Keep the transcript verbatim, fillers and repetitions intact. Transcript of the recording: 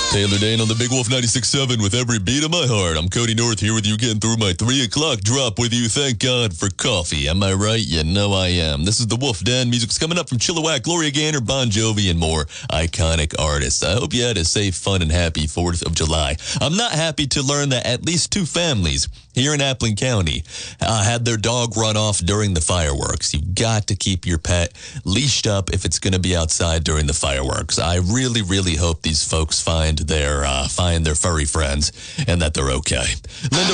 Taylor Dane on the Big Wolf ninety-six point seven with every beat of my heart. I'm Cody North here with you getting through my three o'clock drop with you. Thank God for coffee. Am I right? You know I am. This is the Wolf Den. Music's coming up from Chilliwack, Gloria Gaynor, Bon Jovi, and more iconic artists. I hope you had a safe, fun, and happy fourth of July. I'm not happy to learn that at least two families here in Appling County uh, had their dog run off during the fireworks. You've got to keep your pet leashed up if it's going to be outside during the fireworks. I really, really hope these folks find their uh, find their furry friends and that they're okay. Linda